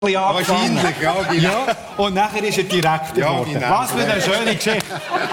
Wahrscheinlich, ja, genau. Ja, und nachher ist er direkt geworden. Genau. Was für eine schöne Geschichte.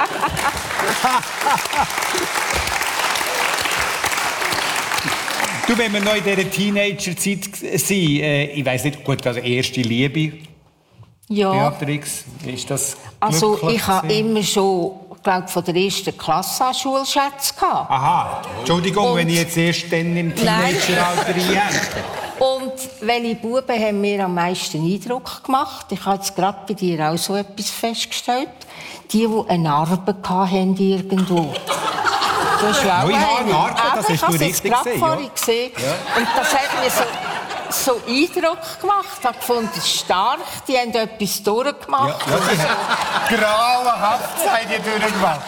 Du, wenn wir noch in dieser Teenager-Zeit sind, ich weiss nicht, gut, also erste Liebe, Ja, Beatrix, ist das also glücklich ich habe gewesen? immer schon, glaube von der ersten Klasse an Schulschätze gehabt. Aha, Entschuldigung, Und- wenn ich jetzt erst dann im Teenageralter einhänge. Und welche Buben haben mir am meisten Eindruck gemacht? Ich habe jetzt gerade bei dir auch so etwas festgestellt. Die eine Narbe hatten irgendwo. Das ist ja auch Ja, ich habe eine. Narben, das Aber ich hast du habe es richtig gerade gesehen, vorhin gesehen. Und das hat mir so Eindruck gemacht. Ich habe gefunden, stark, die haben etwas durchgemacht. Grauenhaft seid ihr durchgemacht.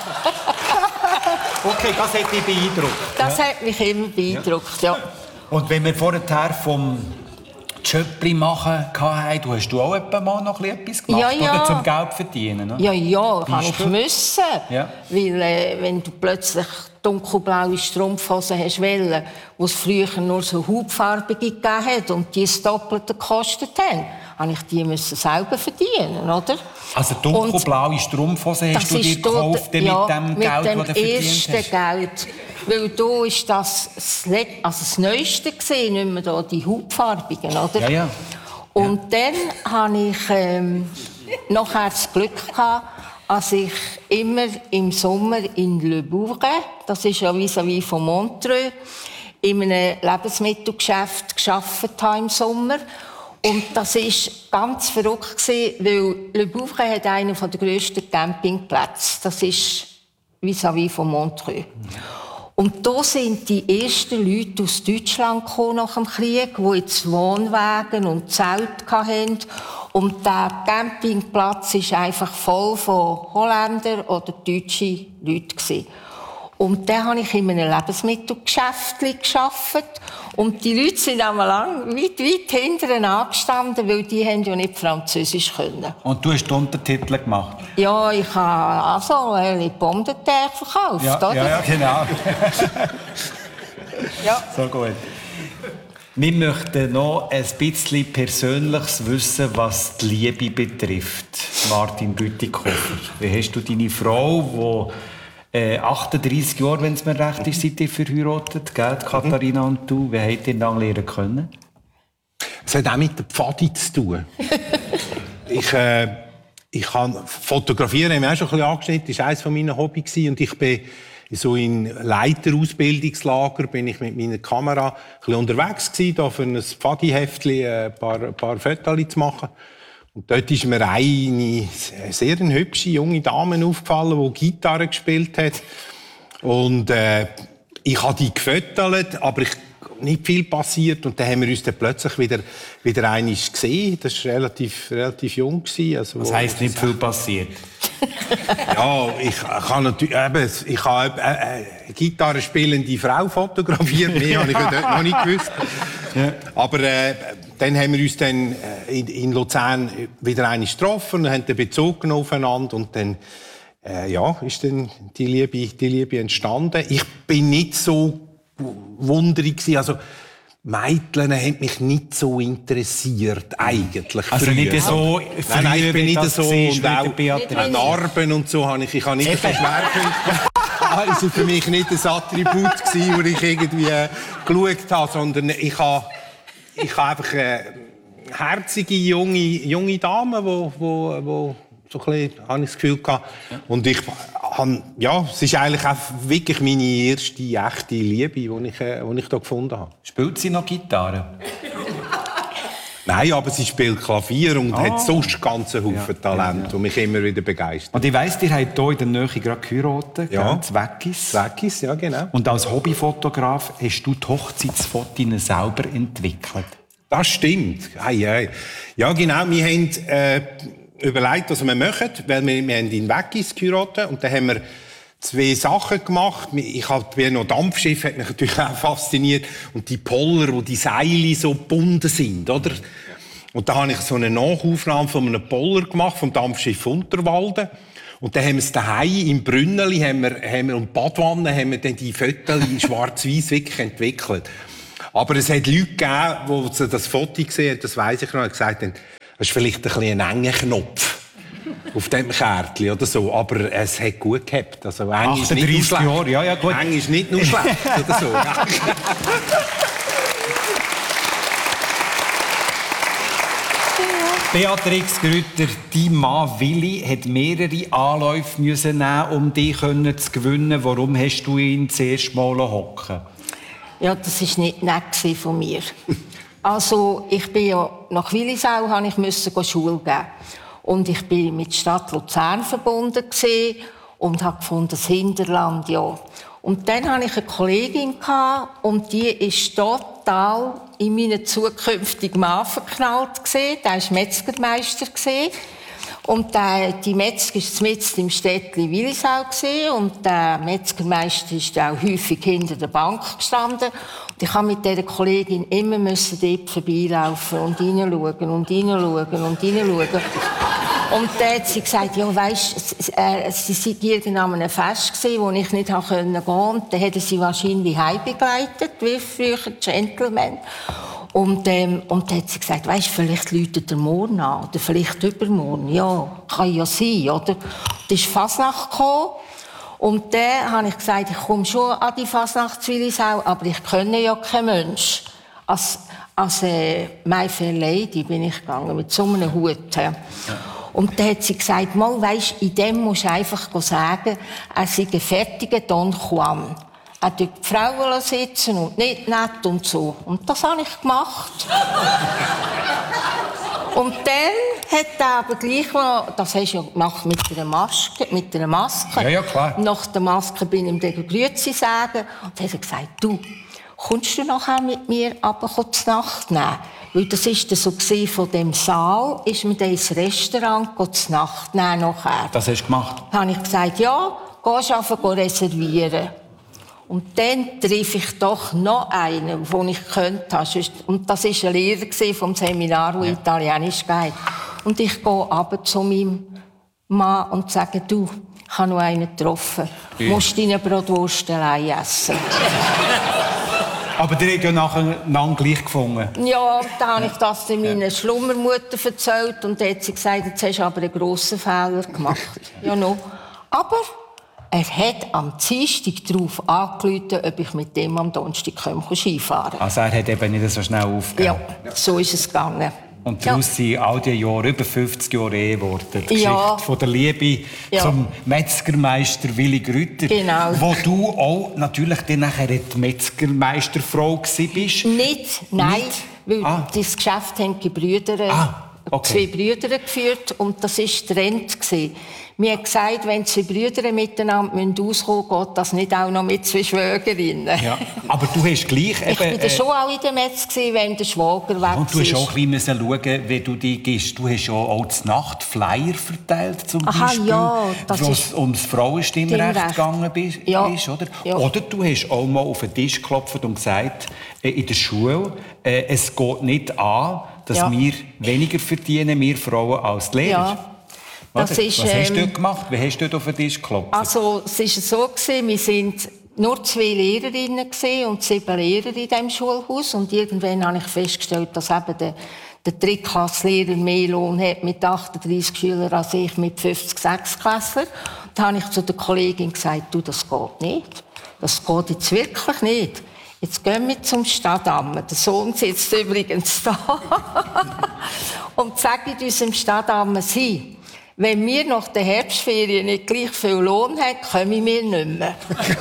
Okay, das hat dich beeindruckt. Das hat mich immer beeindruckt, ja. Und wenn wir vorher vom Schöppli machen hatten, hast du auch etwa mal noch etwas gemacht? Ja, ja. Oder zum Geld verdienen? Ne? Ja, kann ich Bist du? müssen. Ja. Weil, wenn du plötzlich dunkelblaue Strumpfhosen hast wollen, wo es früher nur so hautfarbige gegeben hat und die das Doppelte gekostet haben, habe ich die müssen selber verdienen, oder? Also dunkelblaue Strumpfhosen hast du dir gekauft mit dem Geld, das du verdient ersten hast? Geld. Weil da ist das Neueste gesehen, nicht mehr da, die hautfarbigen, oder? Ja, ja. Und dann hatte ich nachher das Glück gehabt, als ich immer im Sommer in Le Bourget, das ist ja vis-à-vis von Montreux, in einem Lebensmittelgeschäft gearbeitet habe im Sommer. Und das war ganz verrückt, weil Le Bourget hat einen der grössten Campingplätze. Das ist vis-à-vis von Montreux. Und da sind die ersten Leute aus Deutschland gekommen nach dem Krieg, die jetzt Wohnwagen und Zelte hatten. Und der Campingplatz war einfach voll von Holländern oder deutschen Leuten. Und dann habe ich in einem Lebensmittelgeschäft gearbeitet. Und die Leute sind einmal weit hinten angestanden, weil die haben ja nicht Französisch können. Und du hast die Untertitel gemacht? Ja, ich habe also eine Pomme de terre verkauft, oder? Ja, genau. Ja. So gut. Wir möchten noch ein bisschen Persönliches wissen, was die Liebe betrifft. Martin Bütikofer. Wie hast du deine Frau, die 38 Jahre, wenn es mir recht ist, seid ihr verheiratet, gell, Katharina und du? Wie habt ihr dann lernen können? Es hat auch mit der Pfadi zu tun. Ich kann fotografieren, haben wir auch schon ein bisschen angeschnitten, das war eines meiner Hobbys. Und ich bin so in Leiterausbildungslager bin ich mit meiner Kamera ein bisschen unterwegs gewesen, da für ein Pfadi-Heftchen ein paar Fotos zu machen. Und dort ist mir eine sehr hübsche junge Dame aufgefallen, die Gitarre gespielt hat. Und ich habe die gefotografiert, aber nicht viel passiert. Und dann haben wir uns dann plötzlich wieder einmal gesehen. Das war relativ jung. Also, Was heisst nicht viel passiert? Ja, ich habe eine Gitarre spielende Frau fotografiert. Mehr habe ich dort noch nicht gewusst. Ja. Aber dann haben wir uns dann in Luzern wieder einmal getroffen und haben den Bezug genommen aufeinander. Und dann ist dann die Liebe entstanden. Ich bin nicht so wunderig gewesen. Also, Mädchen haben mich nicht so interessiert, eigentlich. Also früher. nicht so... Nein, ich bin nicht so... Und auch Narben und so habe ich habe nicht so Schwerpunkt. Das war für mich nicht ein Attribut, das ich irgendwie geschaut habe, sondern ich habe einfach eine herzige, junge Dame, die so ein bisschen, habe ich das Gefühl gehabt. Und es ist eigentlich auch wirklich meine erste echte Liebe, die ich da gefunden habe. Spielt sie noch Gitarre? Nein, aber sie spielt Klavier und hat sonst ganz einen Haufen Talent, die mich immer wieder begeistert. Und ich weiss, ihr habt hier in der Nähe gerade geheiratet, Ja. Zweckis. Zweckis, ja genau. Und als Hobbyfotograf hast du die Hochzeitsfotos selber entwickelt. Das stimmt. Ja, genau. Wir haben überlegt, was wir machen, weil wir haben in Weggis geheiratet und dann haben wir 2 Sachen gemacht. Noch Dampfschiff hat mich natürlich auch fasziniert und die Poller, wo die Seile so gebunden sind, oder? Und da habe ich so eine Nachaufnahme von einem Poller gemacht vom Dampfschiff Unterwalden. Und dann haben wir es daheim im Brünneli und Badwanne haben wir dann die Fotos in schwarz-weiß wirklich entwickelt. Aber es hat Leute gegeben, die das Foto gesehen haben, das weiss ich noch, und gesagt haben, das ist vielleicht ein bisschen ein enger Knopf auf dem Kärtchen oder so, aber es hat gut gehabt. Also eng ist nicht nur schlecht. Jahre, ja, gut. Eng ist nicht nur schlecht oder so. Ja. Beatrix Grütter, dein Mann Willi hat mehrere Anläufe müssen nehmen, um dich zu gewinnen. Warum hast du ihn zuerst mal hocken? Ja, das war nicht nett von mir. Also, ich bin ja nach Willisau, musste ich Schule geben. Und ich bin mit der Stadt Luzern verbunden und habe gefunden, das Hinterland, ja. Und dann hatte ich eine Kollegin und die ist total in meinen zukünftigen Mann verknallt. Der war Metzgermeister. Und die Metzger war mitten im Städtchen Willisau. Und der Metzgermeister ist auch häufig hinter der Bank gestanden. Und ich musste mit dieser Kollegin immer dort vorbeilaufen und reinschauen und reinschauen und reinschauen. Und dann hat sie gesagt, ja, weisst, sie sei irgendwann an einem Fest gewesen, wo ich nicht gehen konnte. Und dann hätte sie wahrscheinlich heimgebegleitet, wie früher Gentleman. Und dann hat sie gesagt, weisst, vielleicht läutet er morgen an, oder vielleicht übermorgen. Ja, kann ja sein, oder? Und ist Fasnacht gekommen. Und dann habe ich gesagt, ich komme schon an die Fasnacht zu Willisau, aber ich kenne ja kein Mensch. Als My Fair Lady bin ich gegangen, mit so einem Hut. Ja. Und dann hat sie gesagt, mal, weisst, in dem musst du einfach sagen, er sei ein fertiger Don Juan. Er tut die Frauen sitzen und nicht nett und so. Und das habe ich gemacht. Und dann hat er aber gleich noch, das hast du ja gemacht mit einer Maske. Ja, klar. Nach der Maske bin ich ihm dann Grüezi sagen. Und dann hat er gesagt, du, kommst du nachher mit mir aber zur Nacht nehmen? Weil das war so von dem Saal, ist mir dann ins Restaurant zur Nacht nehmen nachher. Das hast du gemacht? Dann habe ich gesagt, ja, gehst einfach reservieren. Und dann treffe ich doch noch einen, den ich könnte. Und das war ein Lehrer vom Seminar, der Italienisch geht. Und ich gehe runter zu meinem Mann und sage, du, ich habe noch einen getroffen. Du musst deine Bratwurst allein essen. Aber die haben ja nachher gleich gefunden. Ja, dann habe ich das meiner Schlummermutter erzählt und dann hat sie gesagt, jetzt hast du aber einen grossen Fehler gemacht. Ja, no. Aber er hat am Dienstag darauf angerufen, ob ich mit dem am Donnerstag Skifahren kann. Also er hat eben nicht so schnell aufgegeben. Ja, so ist es gegangen. Und daraus sind all die Jahre, über 50 Jahre Ehe geworden. Die Geschichte von der Liebe zum Metzgermeister Willi Grütter. Genau. Wo du auch natürlich dann nachher die Metzgermeisterfrau bist. Nein, weil das Geschäft haben die Brüder, zwei Brüder geführt und das war Trend. Mir hat gesagt, wenn zwei Brüder miteinander auskommen müssen, geht das nicht auch noch mit zwei Schwägerinnen. Ja, aber du hast gleich ich war schon auch in der Metz, wenn der Schwager weg war. Und du hast auch ein bisschen schauen, wie du dich gehst. Du hast ja auch die Nacht Flyer verteilt, zum Beispiel, ja, wo es ums Frauenstimmrecht gegangen ist, oder? Ja. Oder du hast auch mal auf den Tisch geklopft und gesagt, in der Schule, es geht nicht an, dass wir weniger verdienen, wir Frauen, als die Lehrer. Ja. Was hast du dort gemacht? Wie hast du dort auf den Tisch geklopft? Also, es war so, wir waren nur 2 Lehrerinnen und 7 Lehrer in diesem Schulhaus. Und irgendwann habe ich festgestellt, dass eben der Drittklasslehrer mehr Lohn hat mit 38 Schülern als ich mit 50 Sechsklässlern. Da habe ich zu der Kollegin gesagt, du, das geht nicht. Das geht jetzt wirklich nicht. Jetzt gehen wir zum Stadtamt. Der Sohn sitzt übrigens da. Und sage ich unserem Stadtamt, wenn wir nach der Herbstferien nicht gleich viel Lohn haben, kommen wir nicht mehr.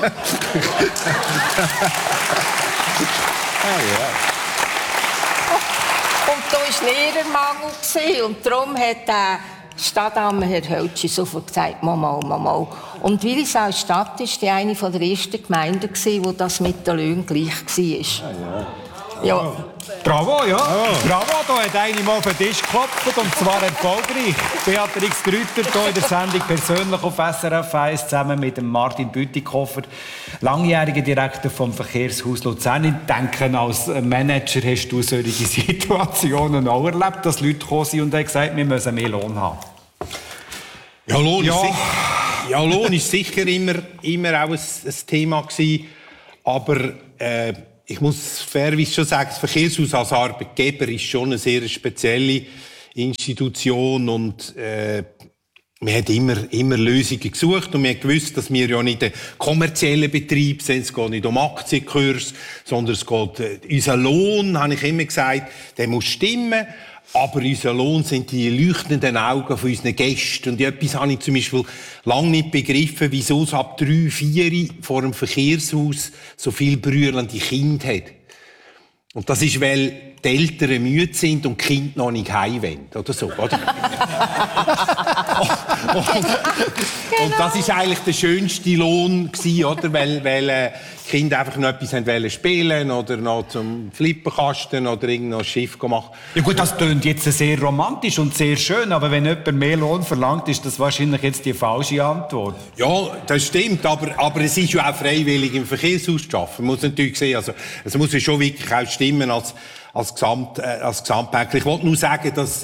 Und da war Lehrermangel. Und darum hat der Stadtamt Herr Höltschi sofort gesagt, mal. Und Willisau Stadt war eine der ersten Gemeinden, wo das mit den Löhnen gleich war. Ja. Bravo, ja. Oh. Bravo, da hat eine mal auf den Tisch geklopft, und zwar erfolgreich. Beatrix Grütter hier in der Sendung persönlich auf SRF 1 zusammen mit dem Martin Bütikofer, langjähriger Direktor vom Verkehrshaus Luzern. Ich denke, als Manager hast du solche Situationen auch erlebt, dass Leute gekommen sind und haben gesagt, wir müssen mehr Lohn haben. Ja, Lohn ist sicher immer auch ein Thema gewesen, aber ich muss fairerweise schon sagen, das Verkehrshaus als Arbeitgeber ist schon eine sehr spezielle Institution und wir haben immer Lösungen gesucht und wir haben gewusst, dass wir ja nicht ein kommerzieller Betrieb sind, es geht nicht um Aktienkurs, sondern es geht, unser Lohn, habe ich immer gesagt, der muss stimmen, aber unser Lohn sind die leuchtenden Augen von unseren Gästen. Und etwas habe ich zum Beispiel lange nicht begriffen, wieso es ab 3, 4 vor dem Verkehrshaus so viel brüllende Kinder hat. Und das ist, weil die Eltern müde sind und die Kinder noch nicht heim wollen, oder so, oder? Und das ist eigentlich der schönste Lohn gewesen, oder? Weil die Kinder einfach noch etwas wollen spielen oder noch zum Flipperkasten oder irgendein Schiff machen. Ja gut, das klingt jetzt sehr romantisch und sehr schön, aber wenn jemand mehr Lohn verlangt, ist das wahrscheinlich jetzt die falsche Antwort. Ja, das stimmt, aber es ist ja auch freiwillig im Verkehrshaus zu arbeiten. Man muss natürlich sehen, also es muss ja schon wirklich auch stimmen als Gesamtpaket. Ich wollte nur sagen, dass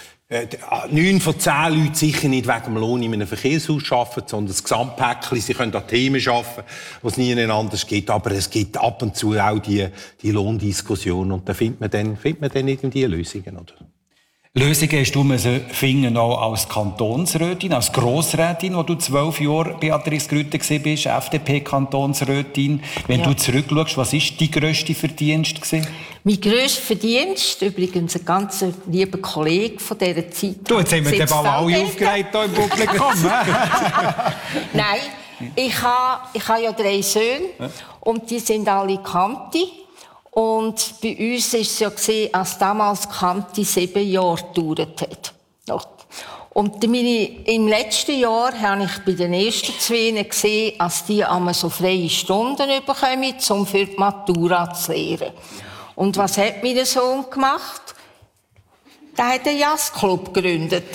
9 von 10 Leuten sicher nicht wegen dem Lohn in einem Verkehrshaus arbeiten, sondern das Gesamtpäckchen. Sie können an Themen arbeiten, die es nie anders gibt. Aber es gibt ab und zu auch die Lohndiskussion. Und da findet man dann irgendwie Lösungen, oder? Lösungen hast du finden auch als Kantonsrätin, als Grossrätin, wo du 12 Jahre Beatrix Grütte bist, FDP-Kantonsrätin. Wenn du zurückschaust, was war dein grösster Verdienst? Mein grösster Verdienst, übrigens ein ganz lieber Kollege von dieser Zeit. Du, jetzt haben wir den Ball alle aufgeregt hier im Publikum. Nein, ich habe ja 3 Söhne und die sind alle Kanti. Und bei uns war es ja gesehen, als damals Kanti 7 Jahre gedauert hat. Und im letzten Jahr habe ich bei den ersten 2 gesehen, als die einmal so freie Stunden bekommen, um für die Matura zu lehren. Und was hat mein Sohn gemacht? Der hat einen Jazzclub gegründet.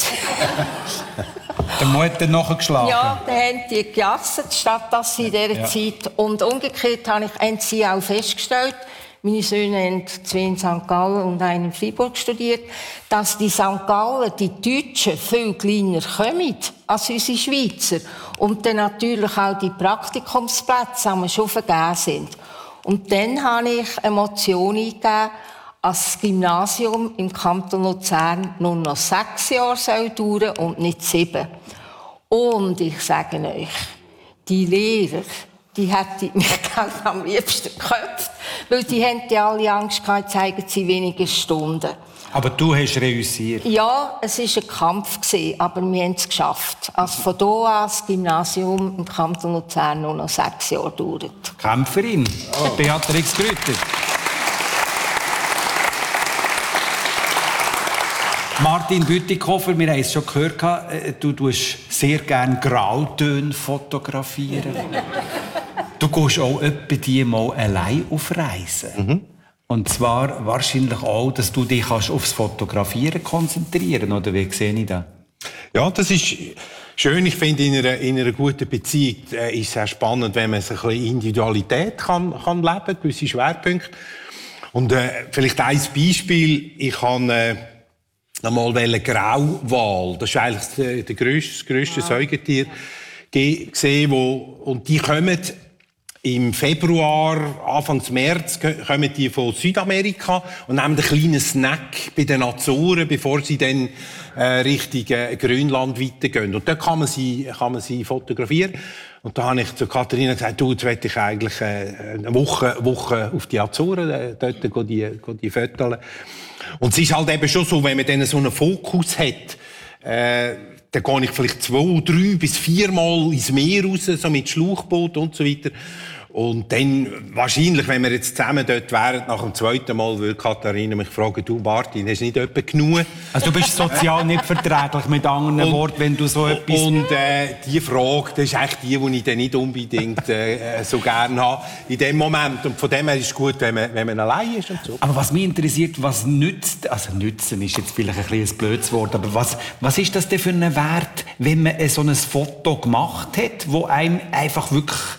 Der Mutter nachgeschlagen. Ja, dann haben die gejasset, statt dass sie in dieser Zeit. Und umgekehrt haben sie auch festgestellt, meine Söhne haben 2 in St. Gallen und 1 in Freiburg studiert, dass die St. Gallen, die Deutschen, viel kleiner kommen als unsere Schweizer. Und dann natürlich auch die Praktikumsplätze schon vergeben sind. Und dann habe ich eine Motion eingegeben, dass das Gymnasium im Kanton Luzern nur noch 6 Jahre dauern soll und nicht 7. Und ich sage euch, die Lehrer, die hätten mich am liebsten geköpft, weil die haben ja alle Angst gehabt, zeigen sie weniger Stunden. Aber du hast reüssiert. Ja, es war ein Kampf, aber wir haben es geschafft. Also von hier an das Gymnasium im Kanton Luzern nur noch 6 Jahre dauert. Kämpferin, Beatrix Grütter. Martin Bütikofer, wir haben es schon gehört, du tust sehr gerne Grautöne fotografieren. Du gehst auch etwa mal allein auf Reisen. Mhm. Und zwar wahrscheinlich auch, dass du dich aufs Fotografieren konzentrieren kannst. Oder wie sehe ich das? Ja, das ist schön. Ich finde, in einer guten Beziehung ist es sehr spannend, wenn man ein bisschen Individualität kann leben, gewisse Schwerpunkte. Und vielleicht ein Beispiel. Ich habe einmal Grauwal. Das ist eigentlich das grösste Säugetier gesehen, und die kommen im Februar, Anfang März, kommen die von Südamerika und nehmen einen kleinen Snack bei den Azoren, bevor sie dann Richtung Grönland weitergehen. Und dort kann man sie fotografieren. Und da habe ich zu Katharina gesagt, jetzt will ich eigentlich eine Woche auf die Azoren, dort die Fotos. Und es ist halt eben schon so, wenn man dann so einen Fokus hat, dann gehe ich vielleicht 2, 3 bis 4 Mal ins Meer raus, so mit Schlauchboot und so weiter. Und dann, wahrscheinlich, wenn wir jetzt zusammen dort wären, nach dem 2. Mal, würde Katharina mich fragen, du Martin, hast du nicht etwa genug? Also du bist sozial nicht verträglich, mit anderen Worten, wenn du so etwas... Und die Frage, das ist eigentlich die ich dann nicht unbedingt so gerne habe in dem Moment. Und von dem her ist es gut, wenn man allein ist und so. Aber was mich interessiert, was nützt, also nützen ist jetzt vielleicht ein bisschen ein blödes Wort, aber was ist das denn für ein Wert, wenn man so ein Foto gemacht hat, wo einem einfach wirklich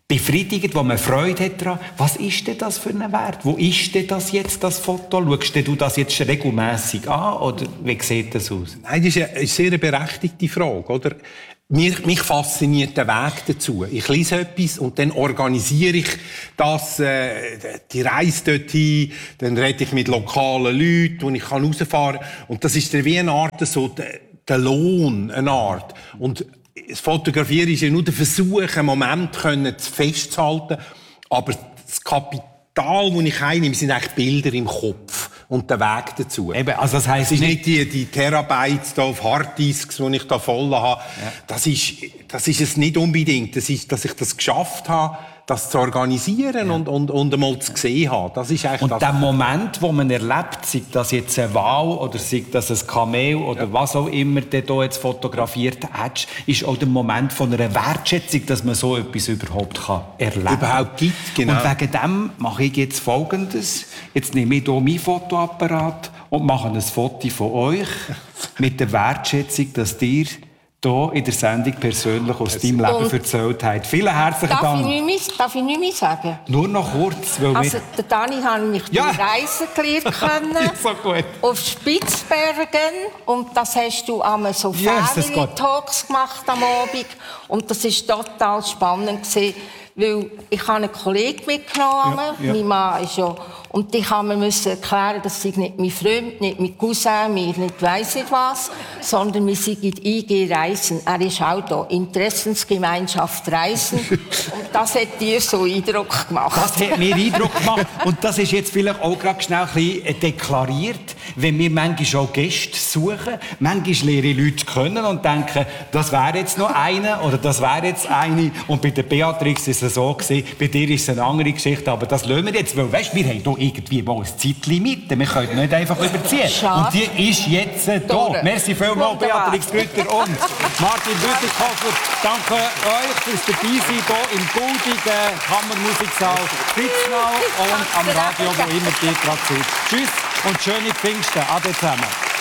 befriedigt, wo man Freude hat daran. Was ist denn das für ein Wert? Wo ist denn das jetzt, das Foto? Schaust du das jetzt regelmässig an oder wie sieht das aus? Nein, das ist eine sehr berechtigte Frage, oder? Mich fasziniert der Weg dazu. Ich lese etwas und dann organisiere ich das, die Reise dorthin, dann rede ich mit lokalen Leuten und ich kann rausfahren. Und das ist wie eine Art, so der Lohn, eine Art. Und das Fotografieren ist ja nur der Versuch, einen Moment festzuhalten. Aber das Kapital, das ich einnehme, sind eigentlich Bilder im Kopf und der Weg dazu. Eben, also das heisst es ist nicht die Terabytes da auf Harddisks, die ich da voll habe. Ja. Das ist es nicht unbedingt. Das ist, dass ich das geschafft habe, das zu organisieren und einmal zu sehen habe. Das ist eigentlich und der Moment, wo man erlebt, sei das jetzt ein Wal oder sei das ein Kamel oder was auch immer du hier jetzt fotografiert hast, ist auch der Moment von einer Wertschätzung, dass man so etwas überhaupt erleben kann. Überhaupt gibt, genau. Und wegen dem mache ich jetzt Folgendes. Jetzt nehme ich hier meinen Fotoapparat und mache ein Foto von euch mit der Wertschätzung, dass ihr hier in der Sendung persönlich aus deinem Leben erzählt habt. Vielen herzlichen Dank. Darf ich nicht mehr sagen? Nur noch kurz. Weil also, der Dani hat mich durch Reisen gelernt können. So gut. Auf Spitzbergen. Und das hast du einmal so Family-Talks gemacht am Abend. Und das war total spannend gewesen, weil ich habe einen Kollegen mitgenommen. Mein Mann ist ja. Und ich musste erklären, dass sie nicht mein Freund, nicht mein Cousin, mir nicht weiss ich was, sondern wir sind IG Reisen. Er ist auch da. Interessensgemeinschaft Reisen. Und das hat dir so Eindruck gemacht. Das hat mir Eindruck gemacht. Und das ist jetzt vielleicht auch gerade schnell ein bisschen deklariert, wenn wir manchmal auch Gäste suchen. Manchmal lernen Leute kennen und denken, das wäre jetzt noch einer oder das wäre jetzt eine. Und bei der Beatrix ist es so gewesen, bei dir ist es eine andere Geschichte. Aber das lassen wir jetzt, weil weißt, wir haben hier irgendwie mal ein Zeitlimit. Wir können nicht einfach überziehen. Schade. Und die ist jetzt da. Merci vielmals, Beatrix Grütter und Martin Bütikofer. Danke euch fürs Dabeisein hier im goldigen Kammermusiksaal Fritznau und am Radio, wo immer ihr gerade seid. Tschüss und schöne Pfingsten. Ade zusammen.